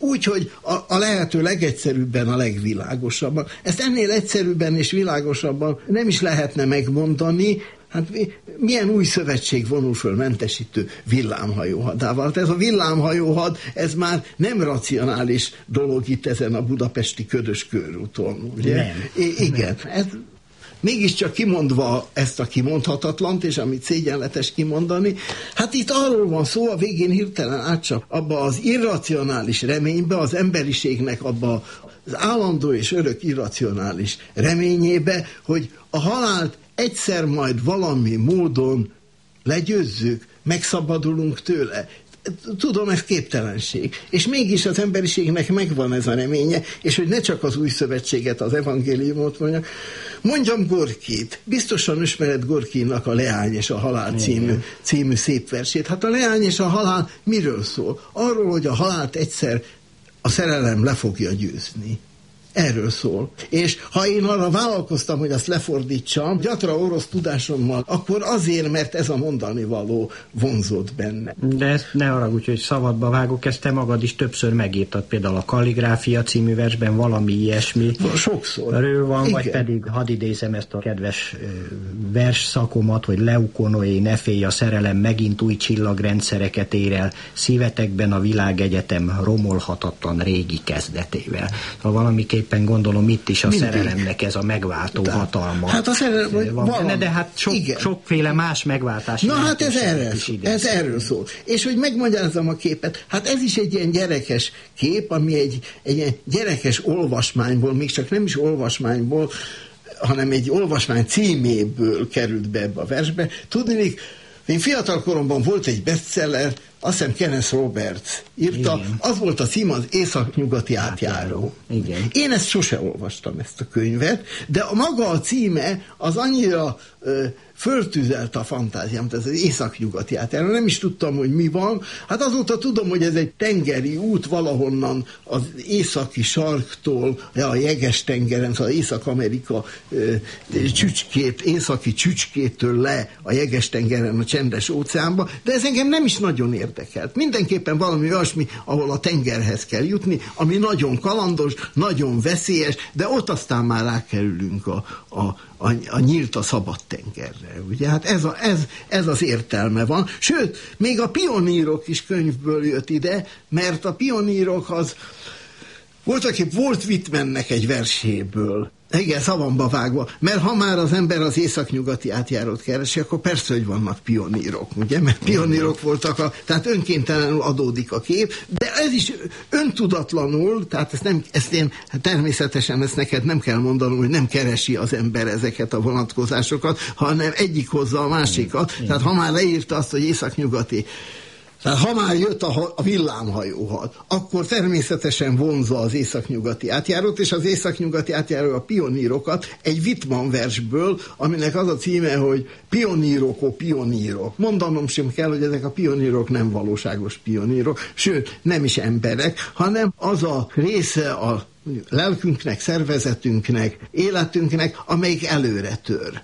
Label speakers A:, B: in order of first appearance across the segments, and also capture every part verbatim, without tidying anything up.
A: úgy, hogy a, a lehető legegyszerűbben, a legvilágosabban. Ezt ennél egyszerűbben és világosabban nem is lehetne megmondani. Hát milyen új szövetség vonul föl mentesítő villámhajóhadával? Hát ez a villámhajóhad, ez már nem racionális dolog itt ezen a budapesti Ködös körúton, ugye?
B: Nem.
A: I- igen. Nem. Ez, mégiscsak kimondva ezt a kimondhatatlant, és amit szégyenletes kimondani, hát itt arról van szó, a végén hirtelen átcsap abba az irracionális reménybe, az emberiségnek abba az állandó és örök irracionális reményébe, hogy a halált egyszer majd valami módon legyőzzük, megszabadulunk tőle. Tudom, ez képtelenség. És mégis az emberiségnek megvan ez a reménye, és hogy ne csak az új szövetséget, az evangéliumot mondja. Mondjam Gorkit. Biztosan ismered Gorkinak a Leány és a halál című, című szép versét. Hát a Leány és a halál miről szól? Arról, hogy a halált egyszer a szerelem le fogja győzni. Erről szól. És ha én arra vállalkoztam, hogy azt lefordítsam, gyatra orosz tudásommal, akkor azért, mert ez a mondani való vonzott benne.
B: De ezt ne haragudj, hogy szabadba vágok, ezt te magad is többször megírtad, például a Kalligráfia című versben valami ilyesmi.
A: Sokszor.
B: Erről van,
A: igen.
B: Vagy pedig hadd idézem ezt a kedves vers szakomat, hogy Leukonoé, ne félj, a szerelem megint új csillagrendszereket ér el, szívetekben a világegyetem romolhatatlan régi kezdetével. Ha valamiképpen éppen gondolom itt is a mindig. Szerelemnek ez a megváltó de, hatalma.
A: Hát a szerelem,
B: van benne, de hát sok, sokféle más megváltás.
A: Na hát ez, erre, ez erről szól. És hogy megmagyarázzam a képet, hát ez is egy ilyen gyerekes kép, ami egy, egy ilyen gyerekes olvasmányból, még csak nem is olvasmányból, hanem egy olvasmány címéből került be ebbe a versbe. Tudni, én fiatal koromban volt egy bestseller, azt hiszem Kenneth Roberts írta, igen. Az volt a cím, az Északnyugati átjáró.
B: Igen.
A: Én ezt sose olvastam, ezt a könyvet, de a maga a címe az annyira ö, föltüzelte a fantáziámat, ez az Északnyugati átjáró. Nem is tudtam, hogy mi van. Hát azóta tudom, hogy ez egy tengeri út valahonnan az északi sarktól, a Jeges-tengeren, szóval Észak-Amerika ö, csücskét, északi csücskétől le a Jeges-tengeren a Csendes óceánba, de ez engem nem is nagyon érdekelt. Mindenképpen valami olyasmi, ahol a tengerhez kell jutni, ami nagyon kalandos, nagyon veszélyes, de ott aztán már rákerülünk a, a, a, a nyílt, a szabad tengerre. Ugye? Hát ez, a, ez, ez az értelme van. Sőt, még a Pionírok is könyvből jött ide, mert a Pionírok az voltak épp Walt Whitmannek egy verséből. Igen, szavamba vágva, mert ha már az ember az északnyugati átjárót keresi, akkor persze, hogy vannak pionírok, ugye, mert pionírok voltak, a, tehát önkéntelenül adódik a kép, de ez is öntudatlanul, tehát ezt, nem, ezt én természetesen ezt neked nem kell mondanom, hogy nem keresi az ember ezeket a vonatkozásokat, hanem egyik hozza a másikat, igen. Tehát ha már leírta azt, hogy északnyugati, tehát ha már jött a, a villámhajóhad, akkor természetesen vonzza az északnyugati átjárót, és az északnyugati átjáró a pionírokat egy Whitman versből, aminek az a címe, hogy Pionírok, ó pionírok. Mondanom sem kell, hogy ezek a pionírok nem valóságos pionírok, sőt, nem is emberek, hanem az a része a lelkünknek, szervezetünknek, életünknek, amelyik előre tör.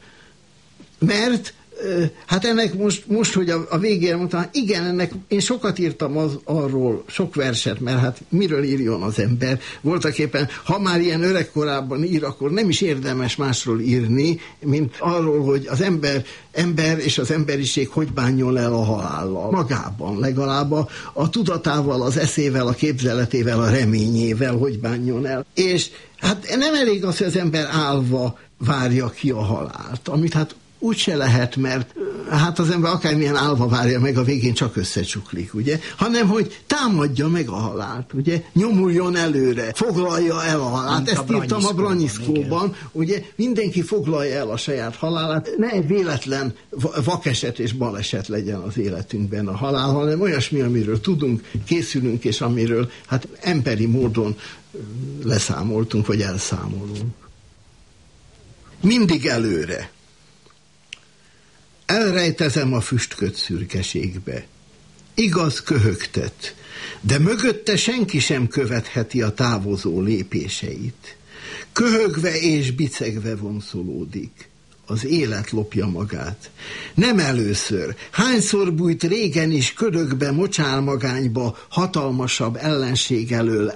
A: Mert hát ennek most, most hogy a, a végére mondtam, igen, ennek én sokat írtam az, arról, sok verset, mert hát miről írjon az ember. Voltaképpen, ha már ilyen öregkorában ír, akkor nem is érdemes másról írni, mint arról, hogy az ember, ember és az emberiség hogy bánjon el a halállal. Magában legalább a, a tudatával, az eszével, a képzeletével, a reményével, hogy bánjon el. És hát nem elég az, hogy az ember állva várja ki a halált, amit hát úgy se lehet, mert hát az ember akármilyen állva várja meg, a végén csak összecsuklik, ugye? Hanem, hogy támadja meg a halált, ugye? Nyomuljon előre, foglalja el a halált. Mint ezt a írtam a Branyiszkóban, ugye? Mindenki foglalja el a saját halálát. Ne egy véletlen vakeset és baleset legyen az életünkben a halál, hanem olyasmi, amiről tudunk, készülünk, és amiről hát emberi módon leszámoltunk, vagy elszámolunk. Mindig előre. Elrejtezem a füstköt szürkeségbe. Igaz, köhögtet, de mögötte senki sem követheti a távozó lépéseit. Köhögve és bicegve vonszolódik. az élet lopja magát. Nem először. Hányszor bújt régen is ködökbe, mocsálmagányba, hatalmasabb ellenség elől